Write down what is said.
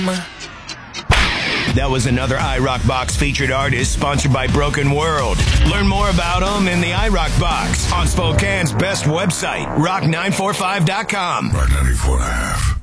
That was another iRock Box featured artist sponsored by Broken World. Learn more about them in the iRock Box on Spokane's best website, rock945.com. Rock 94.5.